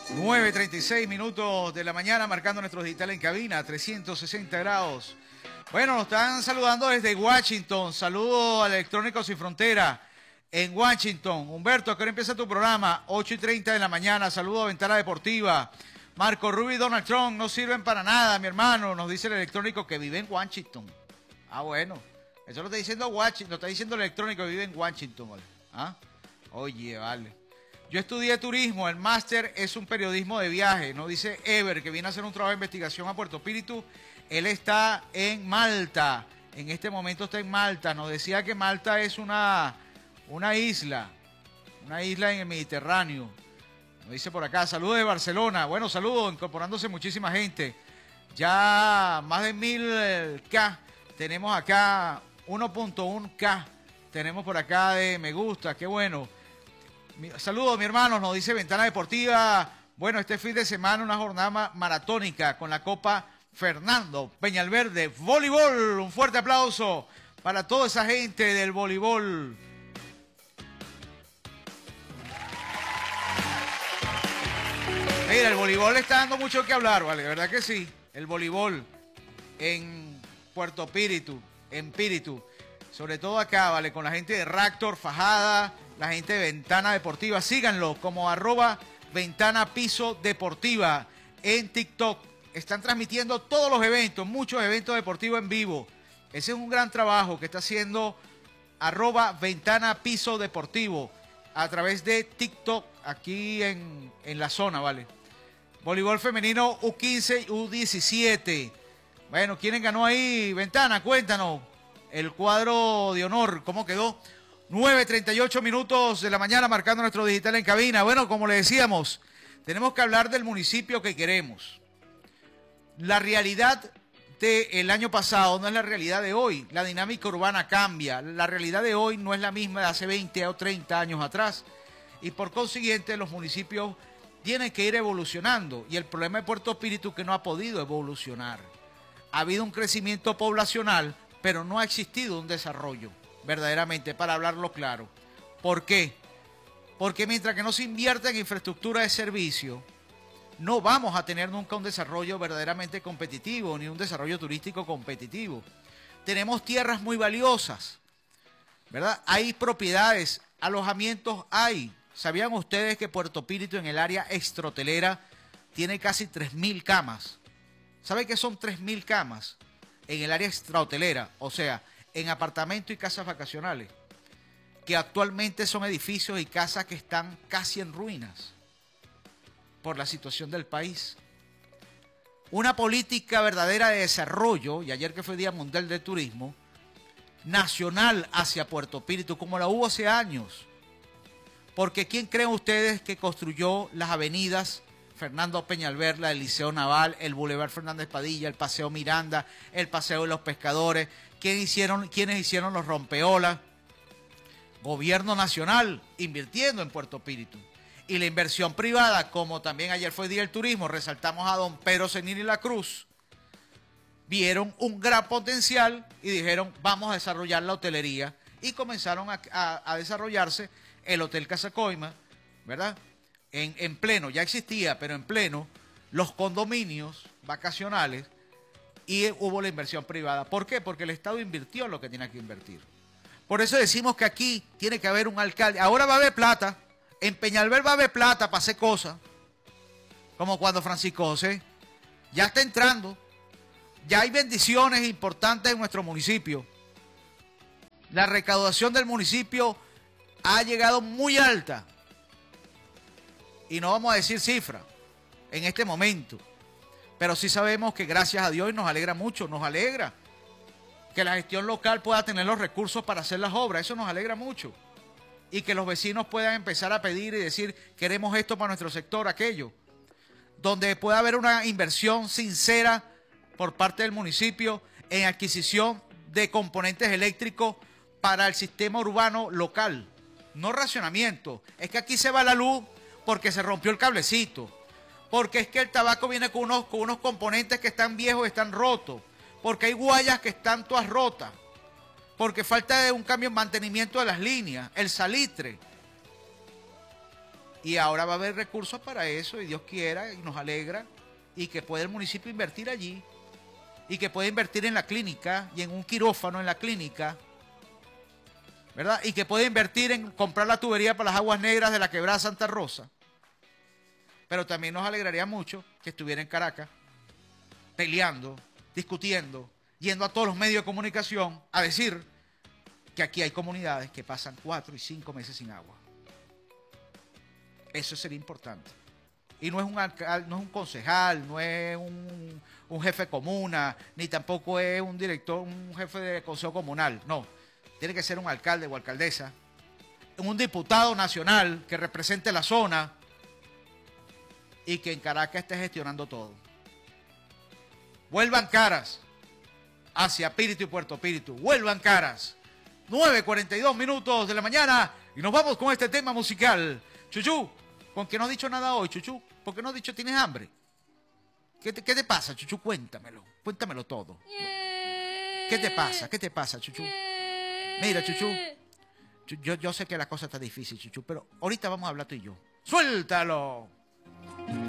9:36 de la mañana, marcando nuestro digital en cabina, 360 grados. Bueno, nos están saludando desde Washington. Saludo al Electrónicos Sin Frontera en Washington. Humberto, ¿a qué hora empieza tu programa? 8:30 de la mañana. Saludo a Ventana Deportiva. Marco Rubio y Donald Trump no sirven para nada, mi hermano. Nos dice el electrónico que vive en Washington. Ah, bueno. Eso lo está diciendo Washington, lo está diciendo el electrónico que vive en Washington, ¿vale? ¿Ah? Oye, vale. Yo estudié turismo, el máster es un periodismo de viaje, nos dice Ever, que viene a hacer un trabajo de investigación a Puerto Espíritu. Él está en Malta, en este momento está en Malta. Nos decía que Malta es una isla en el Mediterráneo. Nos dice por acá, saludos de Barcelona. Bueno, saludos, incorporándose muchísima gente. Ya más de 1000K, tenemos acá 1.1K, tenemos por acá de me gusta, qué bueno. Saludos, mi hermano, nos dice Ventana Deportiva. Bueno, este fin de semana una jornada maratónica con la Copa Fernando Peñalverde. Voleibol, un fuerte aplauso para toda esa gente del voleibol. Mira, el voleibol le está dando mucho que hablar, ¿vale? De verdad que sí. El voleibol en Puerto Espíritu, en Píritu. Sobre todo acá, ¿vale? Con la gente de Raptor, Fajada, la gente de Ventana Deportiva. Síganlo como @Ventana Piso Deportiva en TikTok. Están transmitiendo todos los eventos, muchos eventos deportivos en vivo. Ese es un gran trabajo que está haciendo @Ventana Piso Deportivo a través de TikTok aquí en la zona, ¿vale? Voleibol femenino U15 y U17. Bueno, ¿quién ganó ahí? Ventana, cuéntanos. El cuadro de honor, ¿cómo quedó? 9:38 de la mañana, marcando nuestro digital en cabina. Bueno, como le decíamos, tenemos que hablar del municipio que queremos. La realidad del año pasado no es la realidad de hoy. La dinámica urbana cambia. La realidad de hoy no es la misma de hace 20 o 30 años atrás. Y por consiguiente, los municipios tienen que ir evolucionando. Y el problema de Puerto Espíritu es que no ha podido evolucionar. Ha habido un crecimiento poblacional, pero no ha existido un desarrollo, verdaderamente, para hablarlo claro. ¿Por qué? Porque mientras que no se invierta en infraestructura de servicio, no vamos a tener nunca un desarrollo verdaderamente competitivo, ni un desarrollo turístico competitivo. Tenemos tierras muy valiosas, ¿verdad? Hay propiedades, alojamientos hay. ¿Sabían ustedes que Puerto Espíritu en el área extrahotelera tiene casi 3000 camas? ¿Saben qué son 3000 camas? En el área extrahotelera, o sea, en apartamentos y casas vacacionales, que actualmente son edificios y casas que están casi en ruinas por la situación del país. Una política verdadera de desarrollo, y ayer que fue Día Mundial del Turismo, nacional hacia Puerto Espíritu, como la hubo hace años. Porque ¿quién creen ustedes que construyó las avenidas Fernando Peñalver, el Liceo Naval, el Boulevard Fernández Padilla, el Paseo Miranda, el Paseo de los Pescadores? ¿Quiénes hicieron los rompeolas? Gobierno nacional invirtiendo en Puerto Espíritu. Y la inversión privada, como también ayer fue Día del Turismo, resaltamos a don Pedro Cenil y la Cruz, vieron un gran potencial y dijeron, vamos a desarrollar la hotelería. Y comenzaron a desarrollarse el Hotel Casa Coima, ¿verdad? En pleno, ya existía, pero en pleno, los condominios vacacionales, y hubo la inversión privada. ¿Por qué? Porque el Estado invirtió lo que tenía que invertir. Por eso decimos que aquí tiene que haber un alcalde. Ahora va a haber plata. En Peñalver va a haber plata para hacer cosas. Como cuando Francisco José. Ya está entrando. Ya hay bendiciones importantes en nuestro municipio. La recaudación del municipio ha llegado muy alta. Y no vamos a decir cifra en este momento, pero sí sabemos que gracias a Dios, y nos alegra mucho, nos alegra que la gestión local pueda tener los recursos para hacer las obras, eso nos alegra mucho, y que los vecinos puedan empezar a pedir y decir, queremos esto para nuestro sector, aquello, donde pueda haber una inversión sincera por parte del municipio en adquisición de componentes eléctricos para el sistema urbano local, no racionamiento. Es que aquí se va la luz porque se rompió el cablecito, porque es que el tabaco viene con unos componentes que están viejos y están rotos, porque hay guayas que están todas rotas, porque falta de un cambio en mantenimiento de las líneas, el salitre. Y ahora va a haber recursos para eso, y Dios quiera, y nos alegra, y que pueda el municipio invertir allí, y que pueda invertir en la clínica, y en un quirófano en la clínica, ¿verdad? Y que pueda invertir en comprar la tubería para las aguas negras de la quebrada Santa Rosa. Pero también nos alegraría mucho que estuviera en Caracas, peleando, discutiendo, yendo a todos los medios de comunicación a decir que aquí hay comunidades que pasan 4 y 5 meses sin agua. Eso sería importante. Y no es un alcalde, no es un concejal, no es un jefe de comuna, ni tampoco es un director, un jefe de consejo comunal. No, tiene que ser un alcalde o alcaldesa, un diputado nacional que represente la zona y que en Caracas esté gestionando todo. Vuelvan caras hacia Píritu y Puerto Píritu. Vuelvan caras. 9:42 minutos de la mañana y nos vamos con este tema musical. Chuchu, ¿con qué no has dicho nada hoy, Chuchu? ¿Por qué no has dicho tienes hambre? ¿Qué te pasa, Chuchu? Cuéntamelo todo. ¿Qué te pasa? ¿Qué te pasa, Chuchu? Mira, Chuchu, yo sé que la cosa está difícil, Chuchu, pero ahorita vamos a hablar tú y yo. ¡Suéltalo!